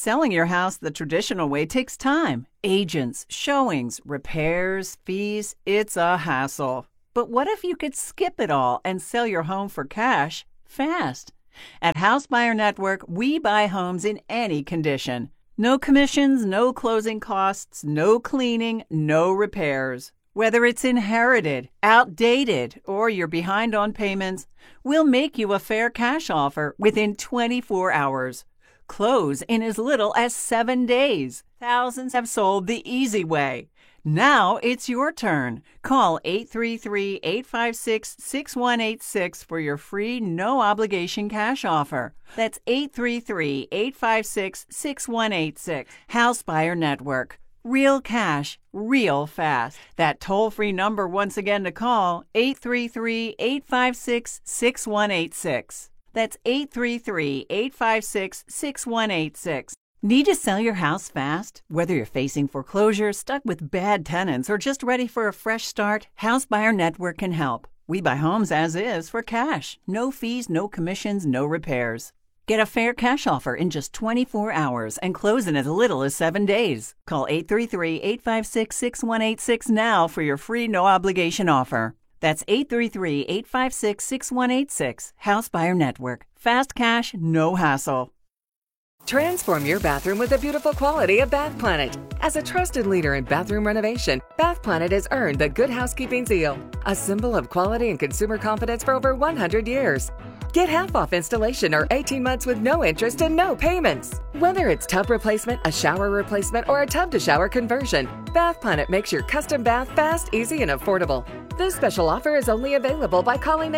Selling your house the traditional way takes time. Agents, showings, repairs, fees. It's a hassle. But what if you could skip it all and sell your home for cash fast? At House Buyer Network, we buy homes in any condition. No commissions, no closing costs, no cleaning, no repairs. Whether it's inherited, outdated, or you're behind on payments, we'll make you a fair cash offer within 24 hours. Close in as little as 7 days. Thousands have sold the easy way. Now it's your turn. Call 833-856-6186 for your free, no-obligation cash offer. That's 833-856-6186. House Buyer Network. Real cash, real fast. That toll-free number once again to call, 833-856-6186. That's 833-856-6186. Need to sell your house fast? Whether you're facing foreclosure, stuck with bad tenants, or just ready for a fresh start, House Buyer Network can help. We buy homes as is for cash. No fees, no commissions, no repairs. Get a fair cash offer in just 24 hours and close in as little as 7 days. Call 833-856-6186 now for your free no-obligation offer. That's 833-856-6186. House Buyer Network. Fast cash, no hassle. Transform your bathroom with the beautiful quality of Bath Planet. As a trusted leader in bathroom renovation, Bath Planet has earned the Good Housekeeping seal, a symbol of quality and consumer confidence for over 100 years. Get half off installation or 18 months with no interest and no payments. Whether it's tub replacement, a shower replacement, or a tub-to-shower conversion, Bath Planet makes your custom bath fast, easy, and affordable. This special offer is only available by calling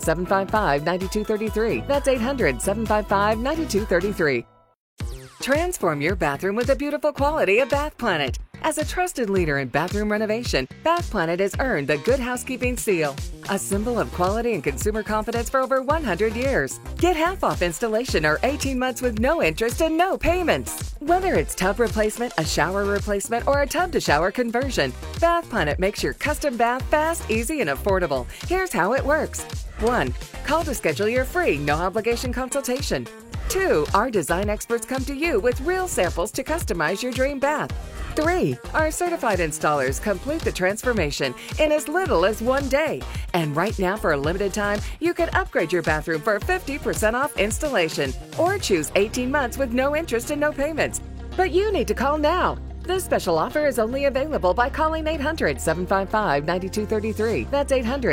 800-755-9233. That's 800-755-9233. Transform your bathroom with the beautiful quality of Bath Planet. As a trusted leader in bathroom renovation, Bath Planet has earned the Good Housekeeping seal, a symbol of quality and consumer confidence for over 100 years. Get half off installation or 18 months with no interest and no payments. Whether it's tub replacement, a shower replacement, or a tub-to-shower conversion, Bath Planet makes your custom bath fast, easy, and affordable. Here's how it works. 1. Call to schedule your free, no-obligation consultation. 2. Our design experts come to you with real samples to customize your dream bath. 3. Our certified installers complete the transformation in as little as 1 day. And right now, for a limited time, you can upgrade your bathroom for 50% off installation or choose 18 months with no interest and no payments. But you need to call now. This special offer is only available by calling 800-755-9233. That's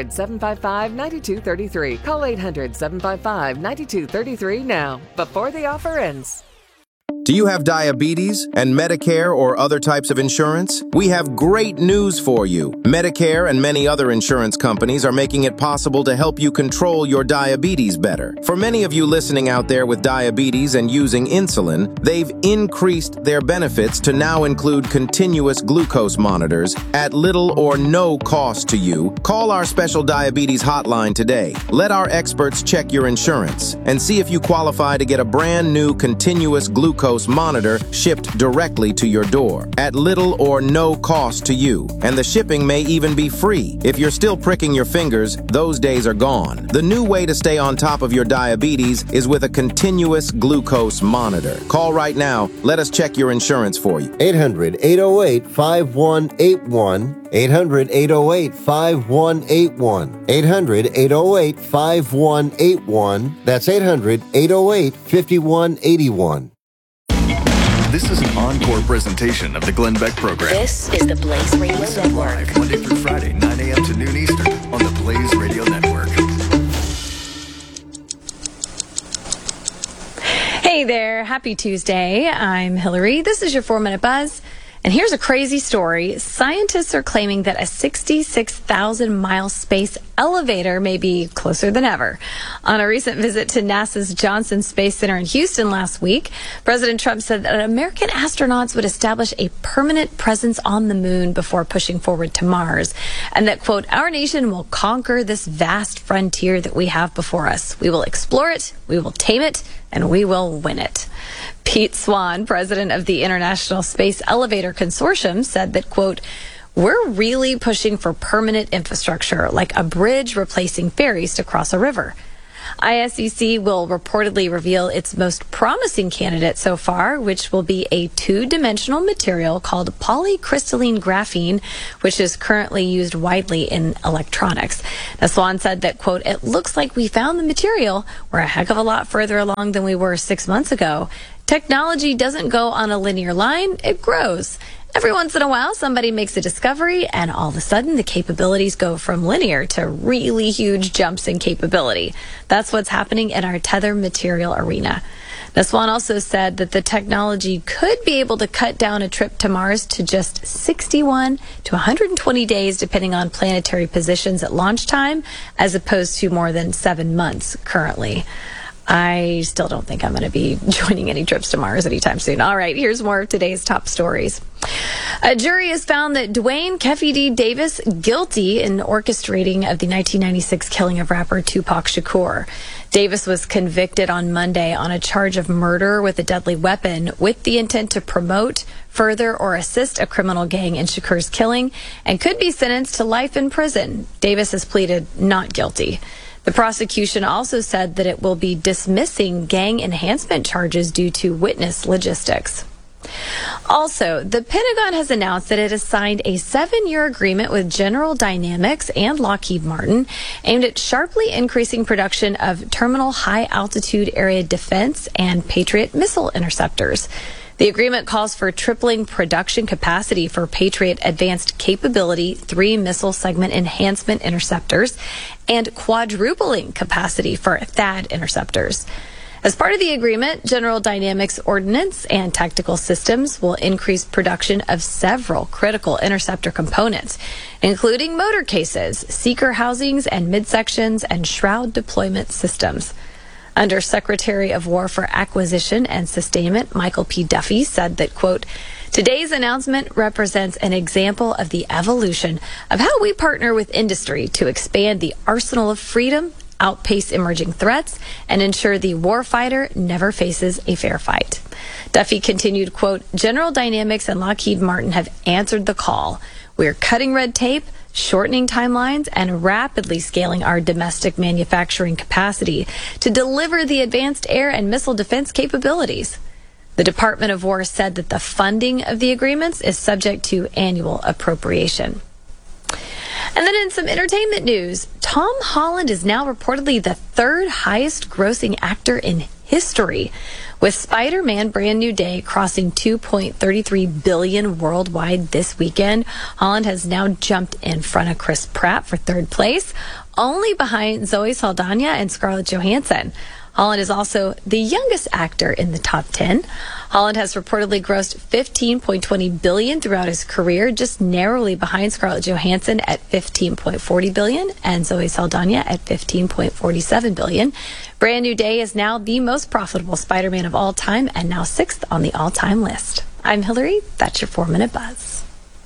800-755-9233. Call 800-755-9233 now, before the offer ends. Do you have diabetes and Medicare or other types of insurance? We have great news for you. Medicare and many other insurance companies are making it possible to help you control your diabetes better. For many of you listening out there with diabetes and using insulin, they've increased their benefits to now include continuous glucose monitors at little or no cost to you. Call our special diabetes hotline today. Let our experts check your insurance and see if you qualify to get a brand new continuous glucose monitor shipped directly to your door at little or no cost to you. And the shipping may even be free. If you're still pricking your fingers, those days are gone. The new way to stay on top of your diabetes is with a continuous glucose monitor. Call right now. Let us check your insurance for you. 800-808-5181. 800-808-5181. 800-808-5181. That's 800-808-5181. This is an encore presentation of the Glenn Beck Program. This is the Blaze Radio Network. Live Monday through Friday, 9 a.m. to noon Eastern on the Blaze Radio Network. Hey there. Happy Tuesday. I'm Hillary. This is your 4-Minute Buzz. And here's a crazy story. Scientists are claiming that a 66,000-mile space elevator may be closer than ever. On a recent visit to NASA's Johnson Space Center in Houston last week, President Trump said that American astronauts would establish a permanent presence on the moon before pushing forward to Mars. And that, quote, our nation will conquer this vast frontier that we have before us. We will explore it, we will tame it, and we will win it. Pete Swan, president of the International Space Elevator Consortium, said that, quote, we're really pushing for permanent infrastructure, like a bridge replacing ferries to cross a river. ISEC will reportedly reveal its most promising candidate so far, which will be a two-dimensional material called polycrystalline graphene, which is currently used widely in electronics. Now, Swan said that, quote, "It looks like we found the material. We're a heck of a lot further along than we were 6 months ago. Technology doesn't go on a linear line, it grows. Every once in a while, somebody makes a discovery, and all of a sudden, the capabilities go from linear to really huge jumps in capability. That's what's happening in our tether material arena." Swan also said that the technology could be able to cut down a trip to Mars to just 61 to 120 days, depending on planetary positions at launch time, as opposed to more than 7 months currently. I still don't think I'm going to be joining any trips to Mars anytime soon. All right, here's more of today's top stories. A jury has found that Dwayne Keffe D. Davis guilty in orchestrating of the 1996 killing of rapper Tupac Shakur. Davis was convicted on Monday on a charge of murder with a deadly weapon with the intent to promote, further, or assist a criminal gang in Shakur's killing and could be sentenced to life in prison. Davis has pleaded not guilty. The prosecution also said that it will be dismissing gang enhancement charges due to witness logistics. Also, the Pentagon has announced that it has signed a 7-year agreement with General Dynamics and Lockheed Martin aimed at sharply increasing production of terminal high-altitude area defense and Patriot missile interceptors. The agreement calls for tripling production capacity for Patriot Advanced Capability 3 missile segment enhancement interceptors and quadrupling capacity for THAAD interceptors. As part of the agreement, General Dynamics Ordnance and Tactical Systems will increase production of several critical interceptor components, including motor cases, seeker housings and midsections, and shroud deployment systems. Under Secretary of War for Acquisition and Sustainment, Michael P. Duffy, said that, quote, "Today's announcement represents an example of the evolution of how we partner with industry to expand the arsenal of freedom, outpace emerging threats, and ensure the warfighter never faces a fair fight." Duffy continued, quote, "General Dynamics and Lockheed Martin have answered the call. We're cutting red tape, shortening timelines, and rapidly scaling our domestic manufacturing capacity to deliver the advanced air and missile defense capabilities." The Department of War said that the funding of the agreements is subject to annual appropriation. And then in some entertainment news, Tom Holland is now reportedly the third highest grossing actor in history, with Spider-Man Brand New Day crossing $2.33 billion worldwide this weekend. Holland has now jumped in front of Chris Pratt for third place, only behind Zoe Saldana and Scarlett Johansson. Holland is also the youngest actor in the top 10. Holland has reportedly grossed $15.20 billion throughout his career, just narrowly behind Scarlett Johansson at $15.40 billion and Zoe Saldana at $15.47 billion. Brand New Day is now the most profitable Spider-Man of all time and now 6th on the all-time list. I'm Hillary. That's your 4-Minute Buzz.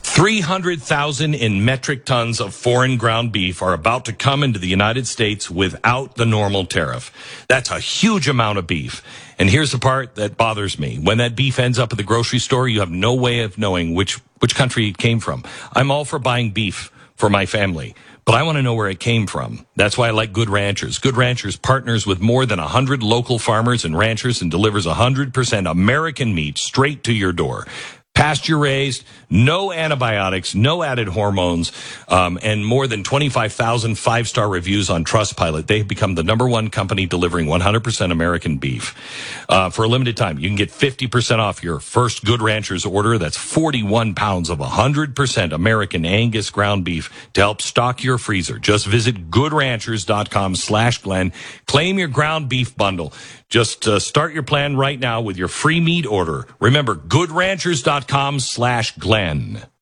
300,000 in metric tons of foreign ground beef are about to come into the United States without the normal tariff. That's a huge amount of beef. And here's the part that bothers me. When that beef ends up at the grocery store, you have no way of knowing which country it came from. I'm all for buying beef for my family, but I want to know where it came from. That's why I like Good Ranchers. Good Ranchers partners with more than 100 local farmers and ranchers and delivers 100% American meat straight to your door. Pasture-raised, no antibiotics, no added hormones, and more than 25,000 five-star reviews on Trustpilot. They've become the #1 company delivering 100% American beef. For a limited time, you can get 50% off your first Good Ranchers order. That's 41 pounds of 100% American Angus ground beef to help stock your freezer. Just visit goodranchers.com/Glenn. Claim your ground beef bundle. Just start your plan right now with your free meat order. Remember, goodranchers.com/Glenn.